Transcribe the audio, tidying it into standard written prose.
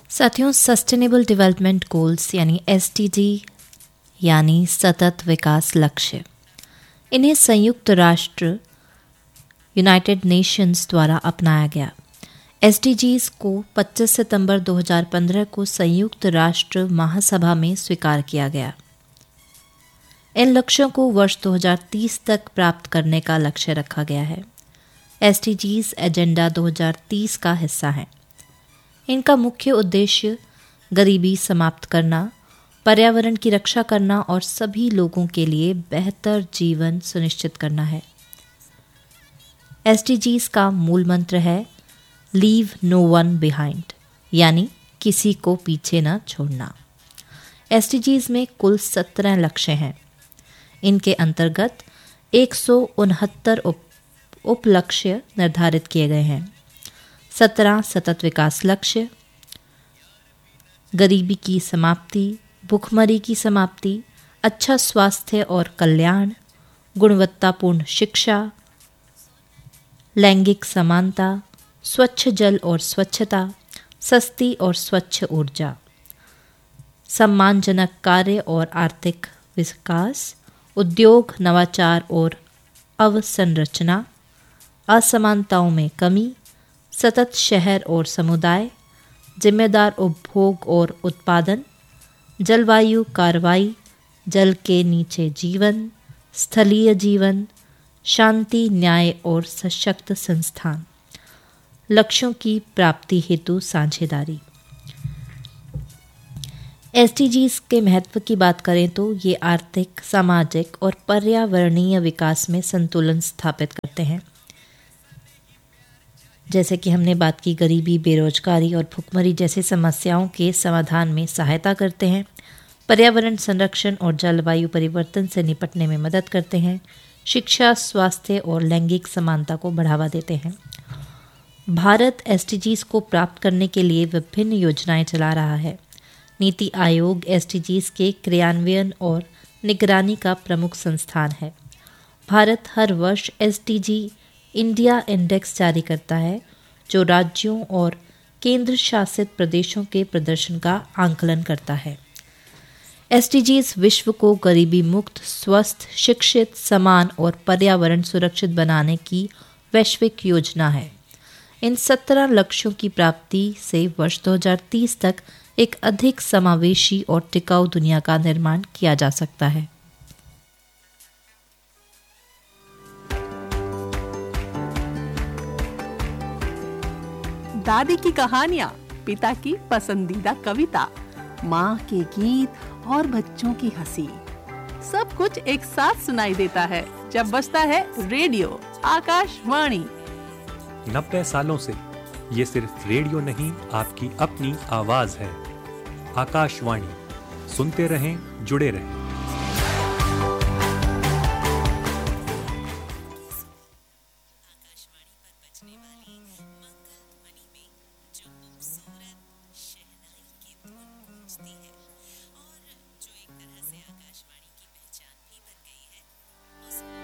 साथियों, sustainable development goals यानी SDG यानी सतत विकास लक्ष्य, इन्हें संयुक्त राष्ट्र यूनाइटेड नेशंस द्वारा अपनाया गया। एसडीजीज को 25 सितंबर 2015 को संयुक्त राष्ट्र महासभा में स्वीकार किया गया। इन लक्ष्यों को वर्ष 2030 तक प्राप्त करने का लक्ष्य रखा गया है। एसडीजीज एजेंडा 2030 का हिस्सा है। इनका मुख्य उद्देश्य गरीबी समाप्त करना, पर्यावरण की रक्षा करना और सभी लोगों के लिए बेहतर जीवन सुनिश्चित करना है। एसडीजीज का मूल मंत्र है लीव नो वन बिहाइंड, यानी किसी को पीछे न छोड़ना। एसडीजीज में कुल 17 लक्ष्य हैं। इनके अंतर्गत 169 उप लक्ष्य निर्धारित किए गए हैं। 17 सतत विकास लक्ष्य, गरीबी की समाप्ति, भूखमरी की समाप्ति, अच्छा स्वास्थ्य और कल्याण, गुणवत्तापूर्ण शिक्षा, लैंगिक समानता, स्वच्छ जल और स्वच्छता, सस्ती और स्वच्छ ऊर्जा, सम्मानजनक कार्य और आर्थिक विकास, उद्योग, नवाचार और अवसंरचना, असमानताओं में कमी, सतत शहर और समुदाय, जिम्मेदार उपभोग और उत्पादन, जलवायु कार्रवाई, जल के नीचे जीवन, स्थलीय जीवन, शांति, न्याय और सशक्त संस्थान, लक्ष्यों की प्राप्ति हेतु साझेदारी। एसडीजीज के महत्व की बात करें तो ये आर्थिक, सामाजिक और पर्यावरणीय विकास में संतुलन स्थापित करते हैं। जैसे कि हमने बात की, गरीबी, बेरोजगारी और भुखमरी जैसी समस्याओं के समाधान में सहायता करते हैं, पर्यावरण संरक्षण और जलवायु परिवर्तन से निपटने में मदद करते हैं, शिक्षा, स्वास्थ्य और लैंगिक समानता को बढ़ावा देते हैं। भारत एसडीजीज को प्राप्त करने के लिए विभिन्न योजनाएं चला रहा है। नीति आयोग एसडीजीज के क्रियान्वयन और निगरानी का प्रमुख संस्थान है। भारत हर वर्ष एसडीजी इंडिया इंडेक्स जारी करता है, जो राज्यों और केंद्र शासित प्रदेशों के प्रदर्शन का आंकलन करता है। एसडीजीज विश्व को गरीबी मुक्त, स्वस्थ, शिक्षित, समान और पर्यावरण सुरक्षित बनाने की वैश्विक योजना है। इन 17 लक्ष्यों की प्राप्ति से वर्ष 2030 तक एक अधिक समावेशी और टिकाऊ दुनिया का निर्माण किया जा सकता है। दादी की कहानियाँ, पिता की पसंदीदा कविता, माँ के गीत और बच्चों की हंसी, सब कुछ एक साथ सुनाई देता है जब बजता है रेडियो आकाशवाणी। 90 सालों से ये सिर्फ रेडियो नहीं, आपकी अपनी आवाज है। आकाशवाणी, सुनते रहें, जुड़े रहें।